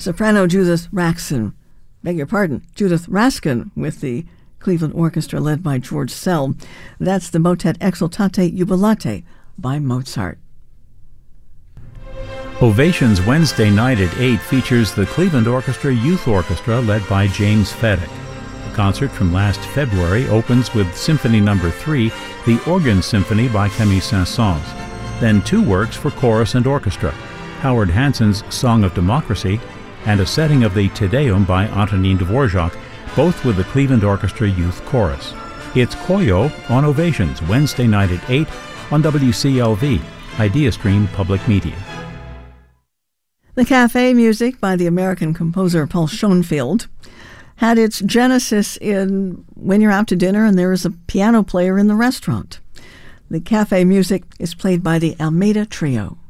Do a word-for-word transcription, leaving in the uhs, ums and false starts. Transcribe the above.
Soprano Judith Raskin, beg your pardon, Judith Raskin with the Cleveland Orchestra led by George Sell. That's the motet Exultate Jubilate by Mozart. Ovations Wednesday night at eight features the Cleveland Orchestra Youth Orchestra led by James Fedek. The concert from last February opens with Symphony Number three, the Organ Symphony by Camille Saint-Saëns. Then two works for chorus and orchestra, Howard Hansen's Song of Democracy and a setting of the Te Deum by Antonin Dvorak, both with the Cleveland Orchestra Youth Chorus. It's Koyo on Ovations Wednesday night at eight on W C L V, IdeaStream Public Media. The Cafe music by the American composer Paul Schoenfield had its genesis in when you're out to dinner and there is a piano player in the restaurant. The Cafe music is played by the Almeida Trio.